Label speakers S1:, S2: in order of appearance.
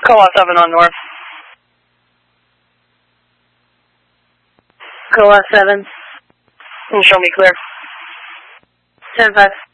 S1: Coa 7 on north.
S2: Coa 7.
S1: Show me clear.
S2: 10-5.